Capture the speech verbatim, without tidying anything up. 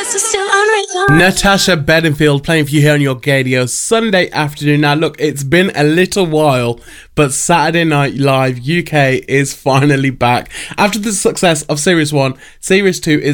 Natasha Bedingfield playing for you here on your Gadio Sunday afternoon. Now look, it's been a little while, but Saturday Night Live U K is finally back. After the success of Series one, Series two is